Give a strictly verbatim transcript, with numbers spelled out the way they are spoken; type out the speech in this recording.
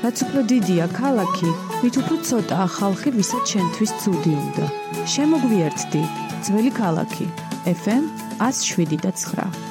რაც უფრო დიდია ქალაქი, მით უფრო ცოტაა ხალხი, ვისაც შენთვის ცუდი უნდა. შემოგვიერთდი, ძველი ქალაქი. ეფ ემ one oh seven point nine